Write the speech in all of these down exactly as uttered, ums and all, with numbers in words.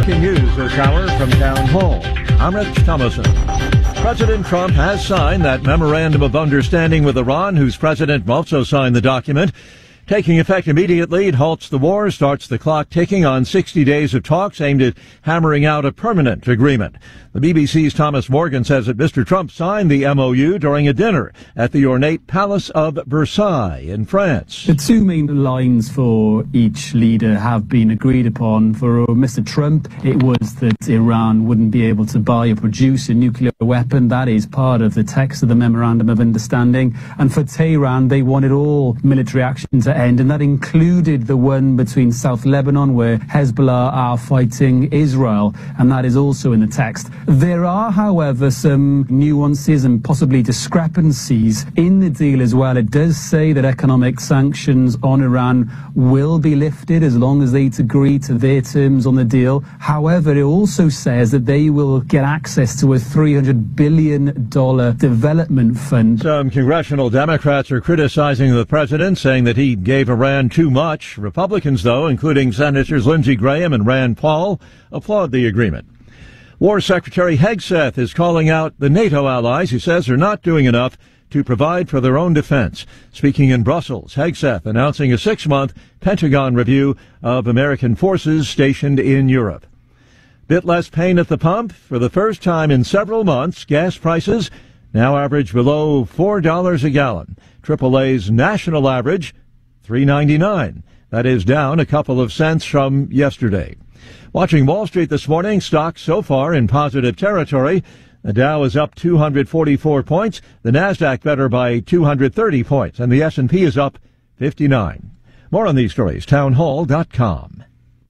Breaking news this hour from Town Hall. I'm Rich Thomason. President Trump has signed that memorandum of understanding with Iran, whose president also signed the document. Taking effect immediately, it halts the war, starts the clock ticking on sixty days of talks aimed at hammering out a permanent agreement. The B B C's Thomas Morgan says that Mister Trump signed the M O U during a dinner at the ornate Palace of Versailles in France. The two main lines for each leader have been agreed upon. For Mister Trump, it was that Iran wouldn't be able to buy or produce a nuclear weapon. That is part of the text of the Memorandum of Understanding. And for Tehran, they wanted all military action to end, and that included the one between South Lebanon, where Hezbollah are fighting Israel, and that is also in the text. There are, however, some nuances and possibly discrepancies in the deal as well. It does say that economic sanctions on Iran will be lifted as long as they agree to their terms on the deal. However, it also says that they will get access to a three hundred billion dollars development fund. Some congressional Democrats are criticizing the president, saying that he gave Iran too much. Republicans, though, including Senators Lindsey Graham and Rand Paul, applaud the agreement. War Secretary Hegseth is calling out the NATO allies, he says, are not doing enough to provide for their own defense. Speaking in Brussels, Hegseth announcing a six-month Pentagon review of American forces stationed in Europe. Bit less pain at the pump. For the first time in several months, gas prices now average below four dollars a gallon. triple A's national average, three ninety-nine. That is down a couple of cents from yesterday. Watching Wall Street this morning, stocks so far in positive territory. The Dow is up two hundred forty-four points, the Nasdaq better by two hundred thirty points, and the S and P is up fifty-nine. More on these stories, townhall dot com.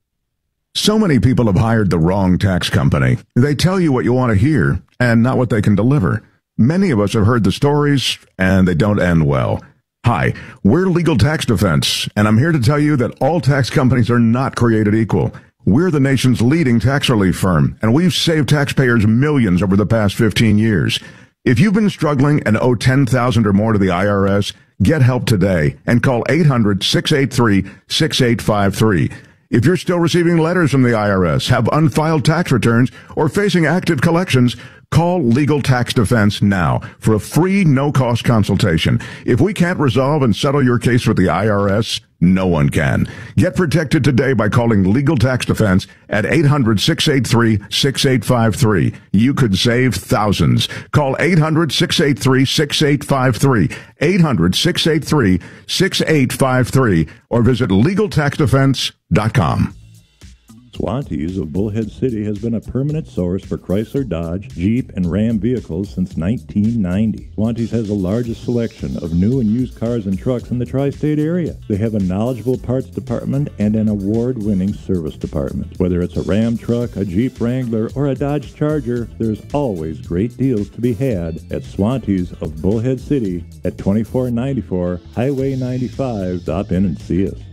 So many people have hired the wrong tax company. They tell you what you want to hear and not what they can deliver. Many of us have heard the stories, and they don't end well. Hi, we're Legal Tax Defense, and I'm here to tell you that all tax companies are not created equal. We're the nation's leading tax relief firm, and we've saved taxpayers millions over the past fifteen years. If you've been struggling and owe ten thousand dollars or more to the I R S, get help today and call eight hundred, six eight three, six eight five three. If you're still receiving letters from the I R S, have unfiled tax returns, or facing active collections, call Legal Tax Defense now for a free, no-cost consultation. If we can't resolve and settle your case with the I R S, no one can. Get protected today by calling Legal Tax Defense at eight hundred, six eight three, six eight five three. You could save thousands. Call eight hundred, six eight three, six eight five three, eight hundred, six eight three, six eight five three, or visit legal tax defense dot com. Swantees of Bullhead City has been a permanent source for Chrysler, Dodge, Jeep, and Ram vehicles since nineteen ninety. Swantees has the largest selection of new and used cars and trucks in the tri-state area. They have a knowledgeable parts department and an award-winning service department. Whether it's a Ram truck, a Jeep Wrangler, or a Dodge Charger, there's always great deals to be had at Swantees of Bullhead City at twenty-four ninety-four Highway ninety-five. Stop in and see us.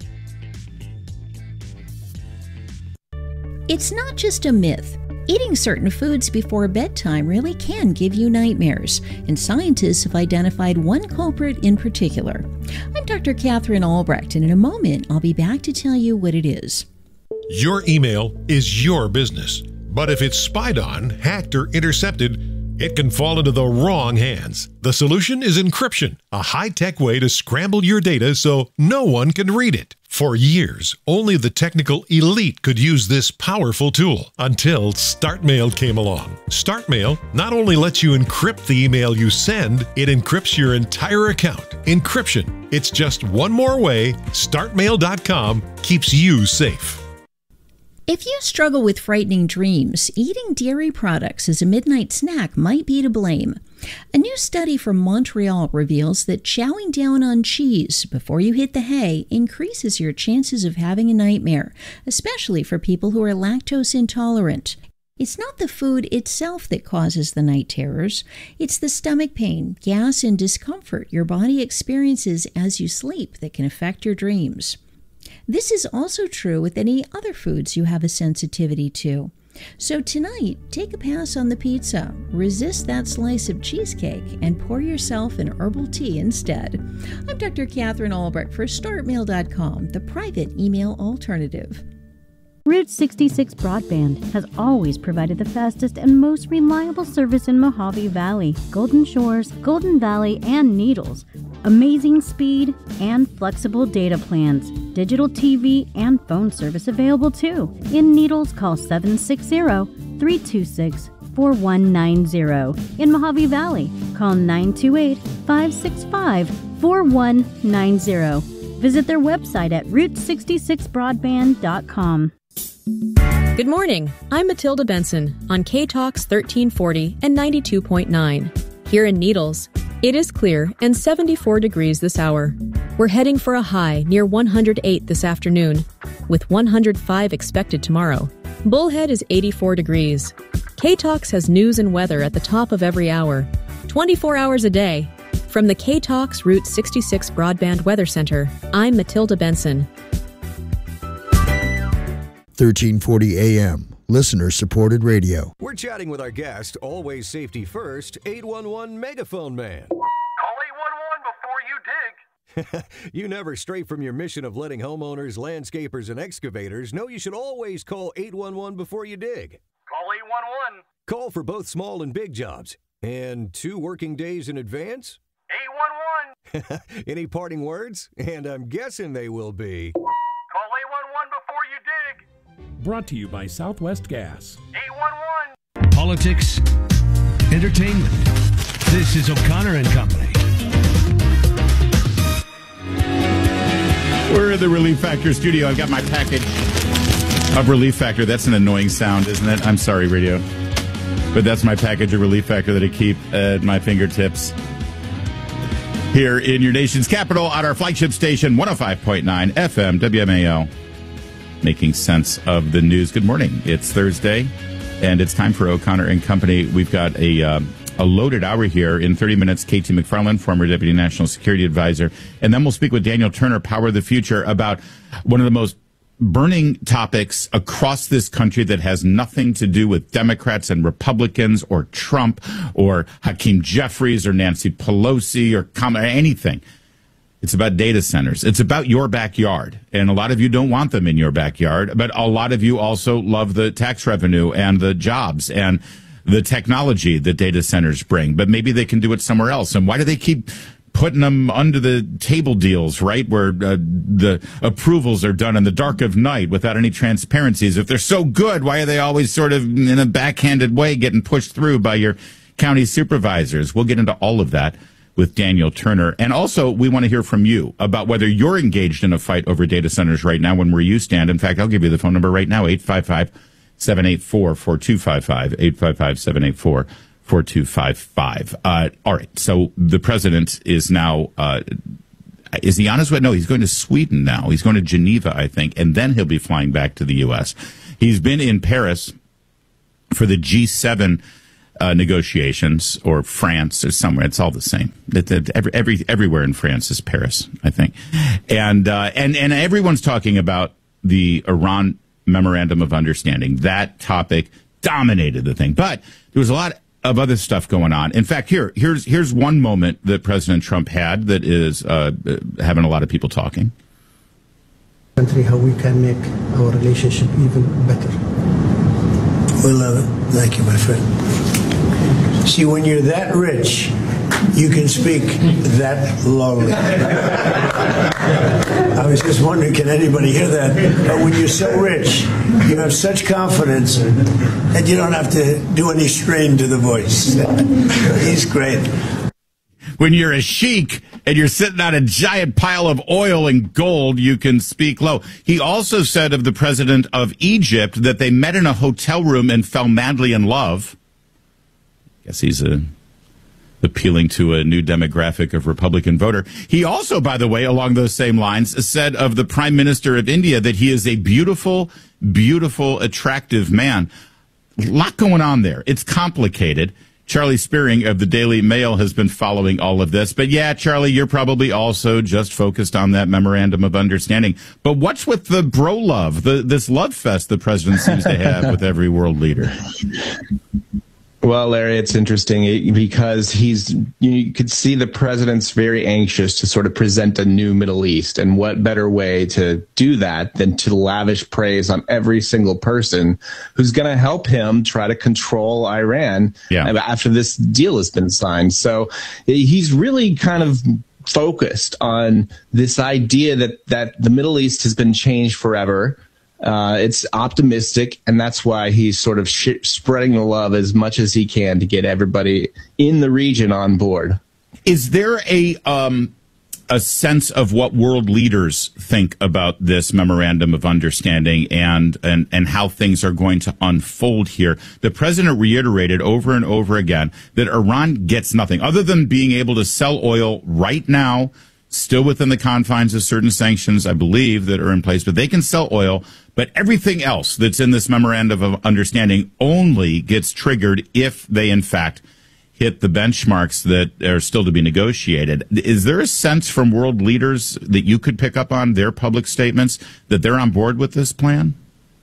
It's not just a myth. Eating certain foods before bedtime really can give you nightmares, and scientists have identified one culprit in particular. I'm Doctor Catherine Albrecht, and in a moment, I'll be back to tell you what it is. Your email is your business, but if it's spied on, hacked, or intercepted, it can fall into the wrong hands. The solution is encryption, a high-tech way to scramble your data so no one can read it. For years, only the technical elite could use this powerful tool until StartMail came along. StartMail not only lets you encrypt the email you send, it encrypts your entire account. Encryption. It's just one more way start mail dot com keeps you safe. If you struggle with frightening dreams, eating dairy products as a midnight snack might be to blame. A new study from Montreal reveals that chowing down on cheese before you hit the hay increases your chances of having a nightmare, especially for people who are lactose intolerant. It's not the food itself that causes the night terrors. It's the stomach pain, gas, and discomfort your body experiences as you sleep that can affect your dreams. This is also true with any other foods you have a sensitivity to. So tonight, take a pass on the pizza, resist that slice of cheesecake, and pour yourself an herbal tea instead. I'm Doctor Catherine Albrecht for start mail dot com, the private email alternative. Route sixty-six Broadband has always provided the fastest and most reliable service in Mojave Valley, Golden Shores, Golden Valley, and Needles. Amazing speed and flexible data plans. Digital T V and phone service available too. In Needles, call seven six zero, three two six, four one nine zero. In Mojave Valley, call nine two eight, five six five, four one nine zero. Visit their website at route sixty-six broadband dot com. Good morning. I'm Matilda Benson on K-Talks thirteen forty and ninety-two point nine. Here in Needles, it is clear and seventy-four degrees this hour. We're heading for a high near one hundred eight this afternoon, with one hundred five expected tomorrow. Bullhead is eighty-four degrees. K-Talks has news and weather at the top of every hour, twenty-four hours a day. From the K-Talks Route sixty-six Broadband Weather Center, I'm Matilda Benson. thirteen forty A M, listener-supported radio. We're chatting with our guest, Always Safety First, eight one one Megaphone Man. Call eight one one before you dig. You never stray from your mission of letting homeowners, landscapers, and excavators know you should always call eight one one before you dig. Call eight one one. Call for both small and big jobs. And two working days in advance? eight one one. Any parting words? And I'm guessing they will be... Call eight one one before you dig. Brought to you by Southwest Gas. eight one one. Politics, entertainment. This is O'Connor and Company. We're in the Relief Factor studio. I've got my package of Relief Factor. That's an annoying sound, isn't it? I'm sorry, radio. But that's my package of Relief Factor that I keep at my fingertips. Here in your nation's capital at our flagship station, one oh five point nine F M W M A L. Making sense of the news. Good morning. It's Thursday, and it's time for O'Connor and Company. We've got a uh, a loaded hour here. In thirty minutes, K T McFarland, former Deputy National Security Advisor, and then we'll speak with Daniel Turner, Power of the Future, about one of the most burning topics across this country that has nothing to do with Democrats and Republicans or Trump or Hakeem Jeffries or Nancy Pelosi or Kamala, anything. It's about data centers. It's about your backyard. And a lot of you don't want them in your backyard, but a lot of you also love the tax revenue and the jobs and the technology that data centers bring. But maybe they can do it somewhere else. And why do they keep putting them under the table deals, right, where uh, the approvals are done in the dark of night without any transparencies? If they're so good, why are they always sort of in a backhanded way getting pushed through by your county supervisors? We'll get into all of that with Daniel Turner. And also, we want to hear from you about whether you're engaged in a fight over data centers right now and where you stand. In fact, I'll give you the phone number right now, eight five five, seven eight four, four two five five, eight five five, seven eight four, four two five five. Uh, all right, so the president is now, uh, is he on his way? No, he's going to Sweden now. He's going to Geneva, I think, and then he'll be flying back to the U S. He's been in Paris for the G seven Uh, negotiations, or France, or somewhere. It's all the same. It, it, every, every, everywhere in France is Paris, I think. And, uh, and, and everyone's talking about the Iran Memorandum of Understanding. That topic dominated the thing. But there was a lot of other stuff going on. In fact, here, here's, here's one moment that President Trump had that is uh, having a lot of people talking. Country, how we can make our relationship even better. We love it. Thank you, my friend. See, when you're that rich, you can speak that lowly. I was just wondering, can anybody hear that? But when you're so rich, you have such confidence that you don't have to do any strain to the voice. He's great. When you're a sheik and you're sitting on a giant pile of oil and gold, you can speak low. He also said of the president of Egypt that they met in a hotel room and fell madly in love. Guess he's a, appealing to a new demographic of Republican voter. He also, by the way, along those same lines, said of the Prime Minister of India that he is a beautiful, beautiful, attractive man. A lot going on there. It's complicated. Charlie Spearing of the Daily Mail has been following all of this. But yeah, Charlie, you're probably also just focused on that Memorandum of Understanding. But what's with the bro love, the, this love fest the president seems to have with every world leader? Well, Larry, it's interesting because he's, you could see the president's very anxious to sort of present a new Middle East. And what better way to do that than to lavish praise on every single person who's going to help him try to control Iran yeah. after this deal has been signed. So he's really kind of focused on this idea that, that the Middle East has been changed forever. Uh, it's optimistic, and that's why he's sort of sh- spreading the love as much as he can to get everybody in the region on board. Is there a um, a sense of what world leaders think about this memorandum of understanding and, and, and how things are going to unfold here? The president reiterated over and over again that Iran gets nothing other than being able to sell oil right now, still within the confines of certain sanctions, I believe, that are in place, but they can sell oil. But everything else that's in this memorandum of understanding only gets triggered if they, in fact, hit the benchmarks that are still to be negotiated. Is there a sense from world leaders that you could pick up on their public statements that they're on board with this plan?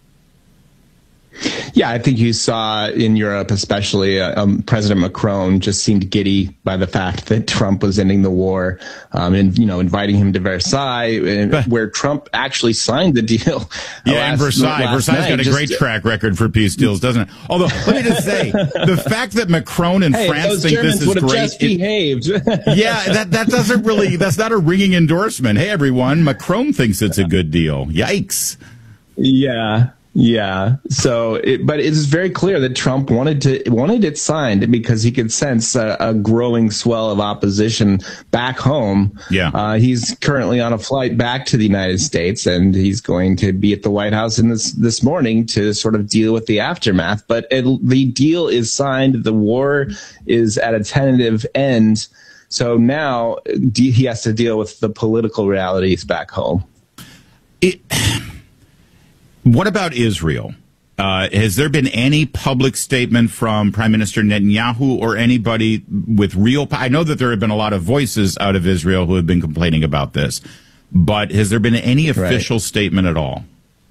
Yeah, I think you saw in Europe, especially uh, um, President Macron just seemed giddy by the fact that Trump was ending the war, um, and you know, inviting him to Versailles, and, where Trump actually signed the deal. Yeah, last, and Versailles. Versailles night, got a just, great track record for peace deals, doesn't it? Although, let me just say, the fact that Macron and hey, France those think Germans this is would have great, just it, behaved. yeah, that that doesn't really. That's not a ringing endorsement. Hey, everyone, Macron thinks it's a good deal. Yikes. Yeah. Yeah. So, it, but it's very clear that Trump wanted to wanted it signed because he could sense a, a growing swell of opposition back home. Yeah. Uh, he's currently on a flight back to the United States, and he's going to be at the White House in this this morning to sort of deal with the aftermath. But it, the deal is signed. The war is at a tentative end. So now he has to deal with the political realities back home. It. What about Israel? Uh, has there been any public statement from Prime Minister Netanyahu or anybody with real... I know that there have been a lot of voices out of Israel who have been complaining about this, but has there been any official right. statement at all?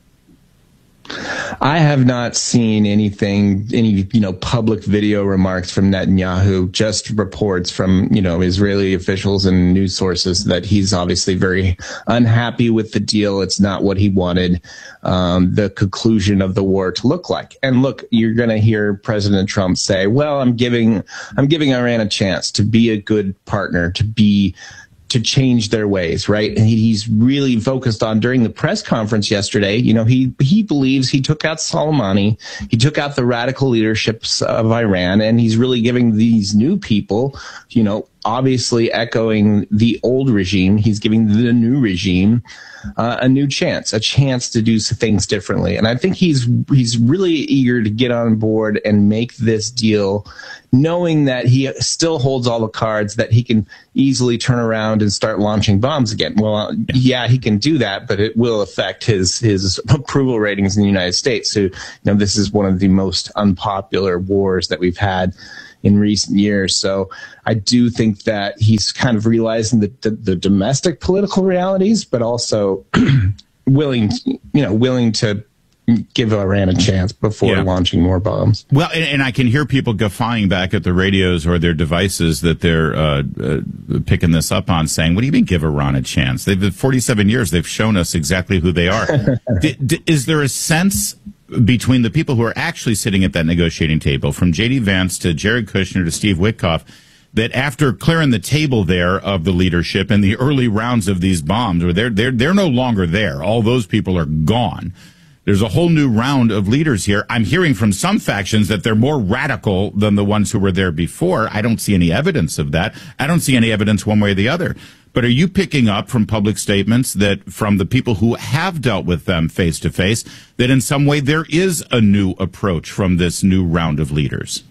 I have not seen anything, any, you know, public video remarks from Netanyahu, just reports from, you know, Israeli officials and news sources that he's obviously very unhappy with the deal. It's not what he wanted um, the conclusion of the war to look like. And look, you're going to hear President Trump say, well, I'm giving, I'm giving Iran a chance to be a good partner, to be to change their ways, right? And he's really focused on, during the press conference yesterday, you know, he he believes he took out Soleimani, he took out the radical leaderships of Iran, and he's really giving these new people, you know, obviously echoing the old regime, he's giving the new regime uh, a new chance, a chance to do things differently. And I think he's he's really eager to get on board and make this deal, knowing that he still holds all the cards, that he can easily turn around and start launching bombs again. Well, yeah, he can do that, but it will affect his his approval ratings in the United States. So, you know, this is one of the most unpopular wars that we've had in recent years. So I do think that he's kind of realizing the, the, the domestic political realities, but also willing, you know, willing to give Iran a chance before yeah. launching more bombs. Well, and, and I can hear people guffawing back at the radios or their devices that they're uh, uh, picking this up on, saying, what do you mean give Iran a chance? They've been forty-seven years. They've shown us exactly who they are. d- d- is there a sense between the people who are actually sitting at that negotiating table, from J D Vance to Jared Kushner to Steve Witkoff, that after clearing the table there of the leadership in the early rounds of these bombs, or they're they're they're no longer there, all those people are gone, there's a whole new round of leaders here. I'm hearing from some factions that they're more radical than the ones who were there before. I don't see any evidence of that. I don't see any evidence one way or the other. But are you picking up from public statements that from the people who have dealt with them face to face, that in some way there is a new approach from this new round of leaders?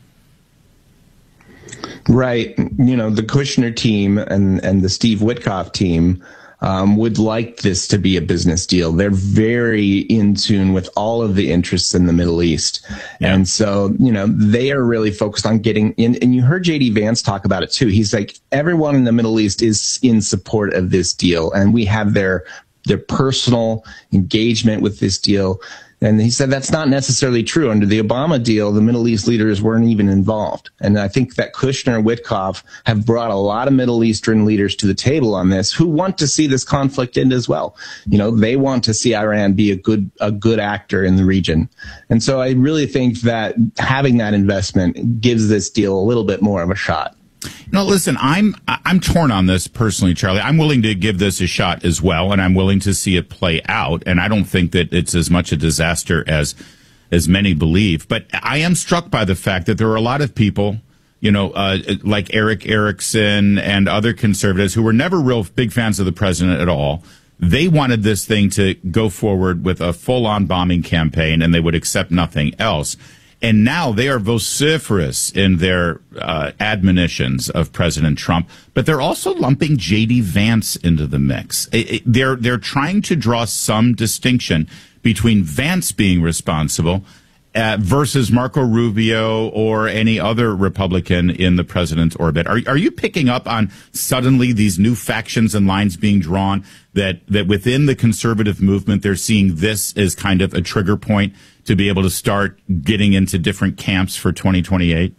Right. You know, the Kushner team and, and the Steve Witkoff team um, would like this to be a business deal. They're very in tune with all of the interests in the Middle East. Yeah. And so, you know, they are really focused on getting in. And you heard J D Vance talk about it too. He's like, everyone in the Middle East is in support of this deal. And we have their, their personal engagement with this deal. And he said that's not necessarily true. Under the Obama deal, the Middle East leaders weren't even involved. And I think that Kushner and Witkoff have brought a lot of Middle Eastern leaders to the table on this who want to see this conflict end as well. You know, they want to see Iran be a good, a good actor in the region. And so I really think that having that investment gives this deal a little bit more of a shot. No, listen, I'm I'm torn on this personally, Charlie. I'm willing to give this a shot as well, and I'm willing to see it play out. And I don't think that it's as much a disaster as as many believe. But I am struck by the fact that there are a lot of people, you know, uh, like Eric Erickson and other conservatives who were never real big fans of the president at all. They wanted this thing to go forward with a full-on bombing campaign, and they would accept nothing else. And now they are vociferous in their uh, admonitions of President Trump, but they're also lumping J D Vance into the mix. It, it, they're they're trying to draw some distinction between Vance being responsible uh, versus Marco Rubio or any other Republican in the president's orbit. Are are you picking up on suddenly these new factions and lines being drawn that that within the conservative movement they're seeing this as kind of a trigger point to be able to start getting into different camps for twenty twenty-eight?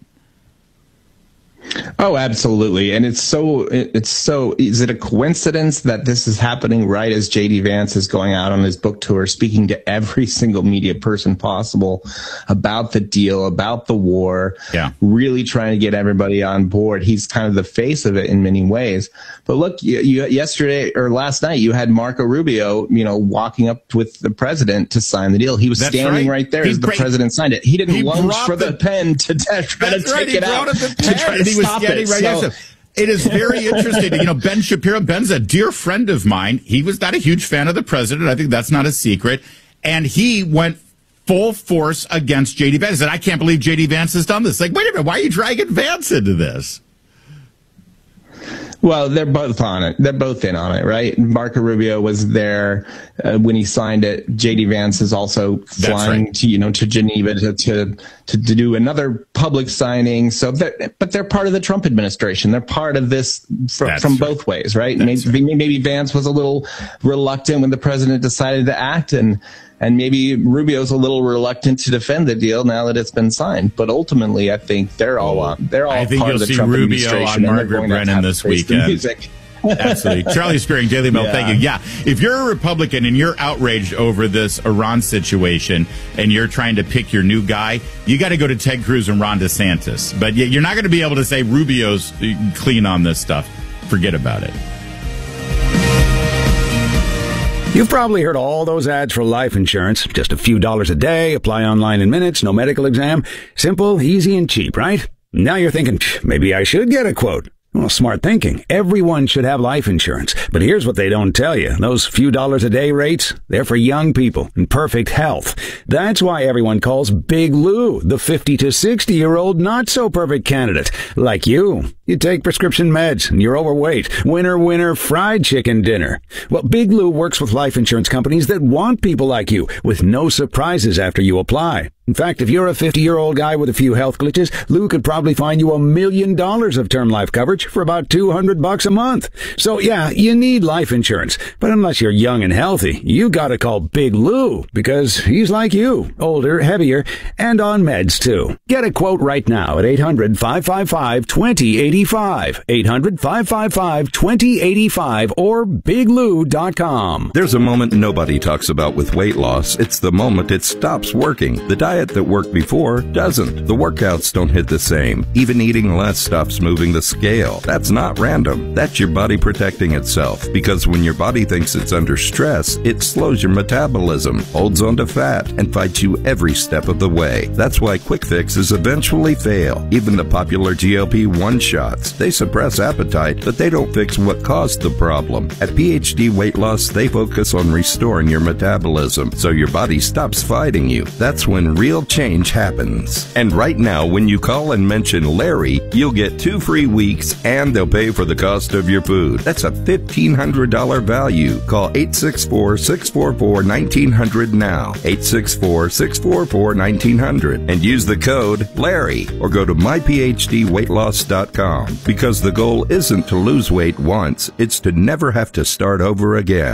Oh, absolutely. And it's so, it's so, is it a coincidence that this is happening right as J D Vance is going out on his book tour, speaking to every single media person possible about the deal, about the war, yeah, really trying to get everybody on board. He's kind of the face of it in many ways. But look, you, you, yesterday or last night, you had Marco Rubio, you know, walking up with the president to sign the deal. He was That's standing right, right there he as the break, president signed it. He didn't he lunge for the, the pen to try to take right, it out. The To try to he was stop standing it. right So, next to him. It is very interesting. You know, Ben Shapiro, Ben's a dear friend of mine. He was not a huge fan of the president. I think that's not a secret. And he went full force against J D Vance. He said, I can't believe J D Vance has done this. Like, wait a minute, why are you dragging Vance into this? Well, they're both on it. They're both in on it, right? Marco Rubio was there uh, when he signed it. J D Vance is also flying right. to, you know, to Geneva to, to, to do another public signing. So, they're, but they're part of the Trump administration. They're part of this fr- from right. both ways, right? That's Maybe, right. maybe Vance was a little reluctant when the president decided to act, and And maybe Rubio's a little reluctant to defend the deal now that it's been signed. But ultimately, I think they're all on. They're all I think part you'll of the see Trump Rubio administration. on Margaret Brennan this weekend. Absolutely. Charlie Spearing, Daily Mail, Yeah. thank you. Yeah, if you're a Republican and you're outraged over this Iran situation and you're trying to pick your new guy, you got to go to Ted Cruz and Ron DeSantis. But you're not going to be able to say Rubio's clean on this stuff. Forget about it. You've probably heard all those ads for life insurance. Just a few dollars a day, apply online in minutes, no medical exam. Simple, easy, and cheap, right? Now you're thinking, maybe I should get a quote. Well, smart thinking. Everyone should have life insurance. But here's what they don't tell you. Those few dollars a day rates, they're for young people in perfect health. That's why everyone calls Big Lou the fifty to sixty year old not so perfect candidate. Like you. You take prescription meds and you're overweight. Winner, winner, fried chicken dinner. Well, Big Lou works with life insurance companies that want people like you with no surprises after you apply. In fact, if you're a fifty-year-old guy with a few health glitches, Lou could probably find you a million dollars of term life coverage for about two hundred bucks a month. So yeah, you need life insurance. But unless you're young and healthy, you gotta call Big Lou because he's like you, older, heavier, and on meds too. Get a quote right now at eight hundred, five five five, two zero eight five. eight hundred, five five five, two zero eight five or big lou dot com. There's a moment nobody talks about with weight loss. It's the moment it stops working. The diet that worked before doesn't. The workouts don't hit the same. Even eating less stops moving the scale. That's not random. That's your body protecting itself. Because when your body thinks it's under stress, it slows your metabolism, holds onto fat, and fights you every step of the way. That's why quick fixes eventually fail. Even the popular G L P one shots. They suppress appetite, but they don't fix what caused the problem. At P H D Weight Loss, they focus on restoring your metabolism so your body stops fighting you. That's when real change happens. And right now, when you call and mention Larry, you'll get two free weeks and they'll pay for the cost of your food. That's a fifteen hundred dollars value. Call eight six four, six four four, one nine zero zero now. eight six four, six four four, one nine zero zero and use the code Larry or go to my p h d weight loss dot com because the goal isn't to lose weight once, it's to never have to start over again.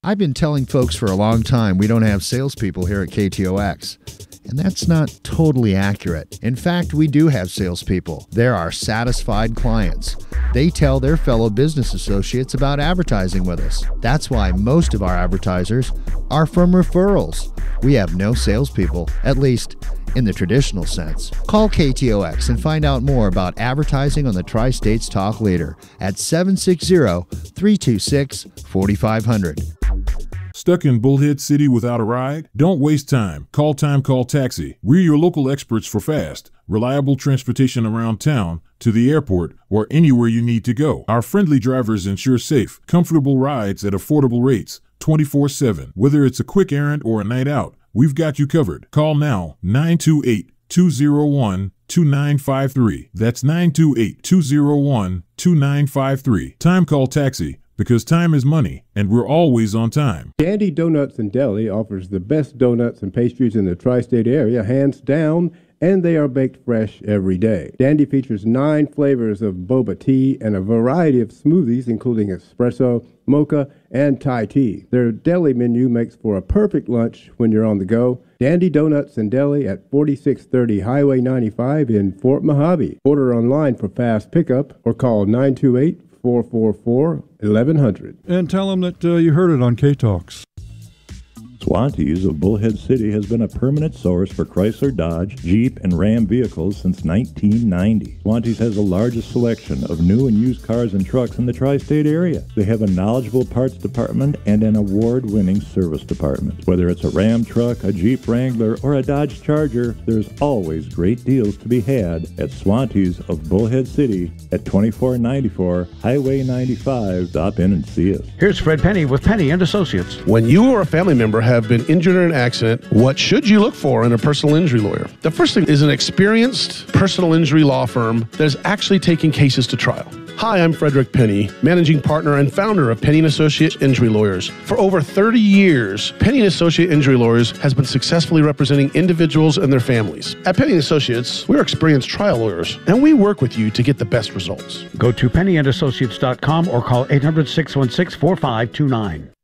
I've been telling folks for a long time we don't have salespeople here at K T O X. And that's not totally accurate. In fact, we do have salespeople. They're our satisfied clients. They tell their fellow business associates about advertising with us. That's why most of our advertisers are from referrals. We have no salespeople, at least in the traditional sense. Call K T O X and find out more about advertising on the Tri-States Talk Leader at seven six zero, three two six, four five zero zero. Stuck in Bullhead City without a ride? Don't waste time. Call Time Call Taxi. We're your local experts for fast, reliable transportation around town, to the airport, or anywhere you need to go. Our friendly drivers ensure safe, comfortable rides at affordable rates, twenty-four seven. Whether it's a quick errand or a night out, we've got you covered. Call now, nine two eight, two zero one, two nine five three. That's nine two eight, two zero one, two nine five three. Time Call Taxi. Because time is money, and we're always on time. Dandy Donuts and Deli offers the best donuts and pastries in the tri-state area, hands down, and they are baked fresh every day. Dandy features nine flavors of boba tea and a variety of smoothies, including espresso, mocha, and Thai tea. Their deli menu makes for a perfect lunch when you're on the go. Dandy Donuts and Deli at forty-six thirty Highway ninety-five in Fort Mojave. Order online for fast pickup or call nine two eight, four four four, eleven hundred. And tell them that uh, you heard it on K-Talks. Swantees of Bullhead City has been a permanent source for Chrysler, Dodge, Jeep, and Ram vehicles since nineteen ninety. Swantees has the largest selection of new and used cars and trucks in the tri-state area. They have a knowledgeable parts department and an award-winning service department. Whether it's a Ram truck, a Jeep Wrangler, or a Dodge Charger, there's always great deals to be had at Swantees of Bullhead City at twenty-four ninety-four Highway ninety-five. Stop in and see us. Here's Fred Penny with Penny and Associates. When you or a family member have been injured in an accident, what should you look for in a personal injury lawyer? The first thing is an experienced personal injury law firm that is actually taking cases to trial. Hi, I'm Frederick Penny, managing partner and founder of Penny and Associate Injury Lawyers. For over thirty years, Penny and Associate Injury Lawyers has been successfully representing individuals and their families. At Penny and Associates, we're experienced trial lawyers, and we work with you to get the best results. Go to penny and associates dot com or call eight hundred, six one six, four five two nine.